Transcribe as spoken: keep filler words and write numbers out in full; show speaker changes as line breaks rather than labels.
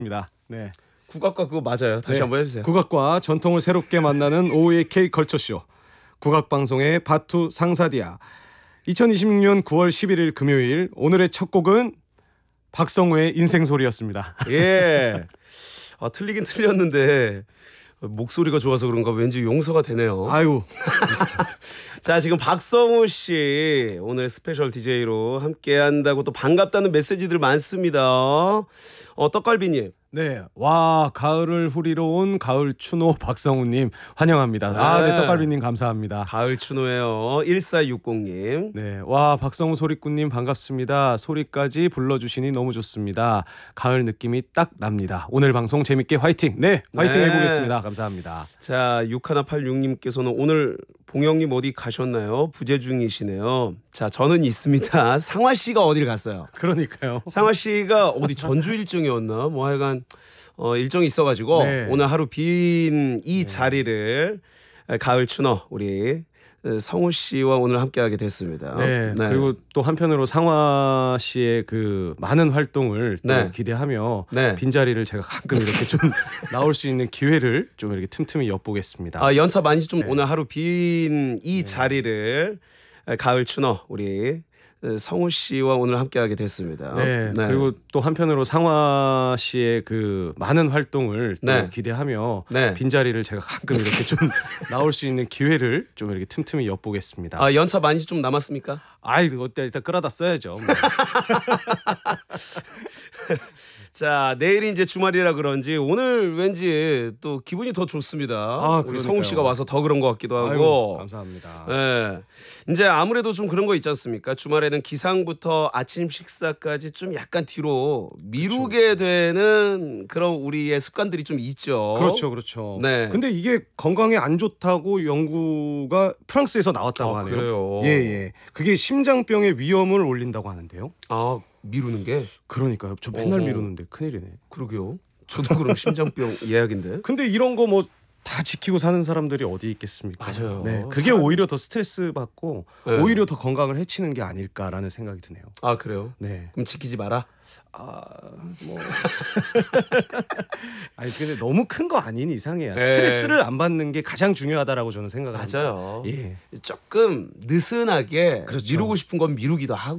입니다. 네.
국악과 그거 맞아요. 다시
네.
한번 해주세요.
국악과 전통을 새롭게 만나는 오후의 K컬처쇼 국악방송의 바투 상사디아. 이천이십육 년 구월 십일일 금요일, 오늘의 첫 곡은 박성우의 인생소리였습니다.
예. 아, 틀리긴 틀렸는데 목소리가 좋아서 그런가 왠지 용서가 되네요.
아유.
자, 지금 박성우 씨 오늘 스페셜 디제이로 함께한다고 또 반갑다는 메시지들 많습니다. 어, 떡갈비님.
네, 와, 가을을 후리러 온 가을 추노 박성우님 환영합니다. 아, 네,
네.
떡갈비님 감사합니다.
가을 추노예요. 일사육공님.
네, 와, 박성우 소리꾼님 반갑습니다. 소리까지 불러주시니 너무 좋습니다. 가을 느낌이 딱 납니다. 오늘 방송 재밌게 화이팅. 네, 화이팅
네.
해보겠습니다. 감사합니다.
자, 육일팔육님께서는 오늘 봉영님 어디 가셨나요? 부재 중이시네요. 자, 저는 있습니다. 상화 씨가 어디를 갔어요?
그러니까요.
상화 씨가 어디 전주 일정이었나? 뭐 하여간 어, 일정이 있어가지고
네.
오늘 하루 빈 이 자리를 가을 추너 우리 성우 씨와 오늘 함께하게 됐습니다.
네, 그리고 또 한편으로 상화 씨의 그 많은 활동을 또
네.
기대하며
네.
빈자리를 제가 가끔 이렇게 좀 나올 수 있는 기회를 좀 이렇게 틈틈이 엿보겠습니다.
아, 연차 많이 좀
네.
오늘 하루 빈 이 자리를 가을 추너 우리 성우 씨와 오늘 함께하게 됐습니다.
네, 그리고 또 한편으로 상화 씨의 그 많은 활동을 또
네.
기대하며
네.
빈자리를 제가 가끔 이렇게 좀 나올 수 있는 기회를 좀 이렇게 틈틈이 엿보겠습니다.
아, 연차 많이 좀 남았습니까?
아이, 어때, 일단 끌어다 써야죠. 뭐.
자, 내일이 이제 주말이라 그런지 오늘 왠지 또 기분이 더 좋습니다.
아,
우리
그러니까요.
성우 씨가 와서 더 그런 것 같기도 하고.
아이고, 감사합니다.
예. 이제 아무래도 좀 그런 거 있지 않습니까? 주말에는 기상부터 아침 식사까지 좀 약간 뒤로 미루게 되는 그런 우리의 습관들이 좀 있죠.
그렇죠, 그렇죠.
네.
근데 이게 건강에 안 좋다고 연구가 프랑스에서 나왔다고
아,
하네요.
그래요?
예, 예. 그게 심장병의 위험을 올린다고 하는데요.
아, 미루는 게?
그러니까요. 저 맨날
어허.
미루는데 큰일이네.
그러게요. 저도 그럼 심장병 예약인데.
근데 이런 거 뭐 다 지키고 사는 사람들이 어디 있겠습니까?
맞아요.
네, 그게
사람-
오히려 더 스트레스 받고
네.
오히려 더 건강을 해치는 게 아닐까라는 생각이 드네요.
아, 그래요?
네.
그럼 지키지 마라.
아, 뭐. 아니, 근데 너무 큰 거 아닌 이상이야.
네.
스트레스를 안 받는 게 가장 중요하다라고 저는 생각을 합니다.
맞아요.
예.
조금 느슨하게
그렇죠.
미루고 싶은 건 미루기도 하고